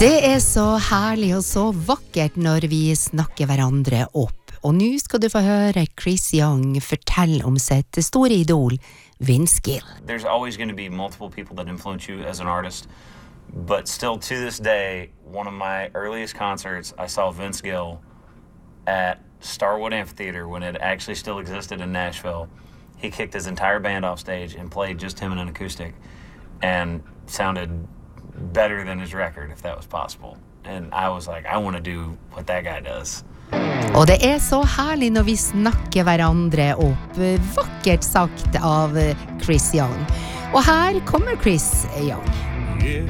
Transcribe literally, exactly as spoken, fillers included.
Det er så herlig og så vakkert når vi snakker hverandre opp. Og nå skal du få høre Chris Young fortelle om sitt store idol, Vince Gill. There's always going to be multiple people that influence you as an artist, but still to this day, one of my earliest concerts, I saw Vince Gill at Starwood Amphitheater when it actually still existed in Nashville. He kicked his entire band off stage and played just him in an acoustic and sounded better than his record, if that was possible. And I was like, I want to do what that guy does. Og det er så herlig når vi snakker hverandre opp. Vakkert sagt av Chris Young. Og her kommer Chris Young. Yeah,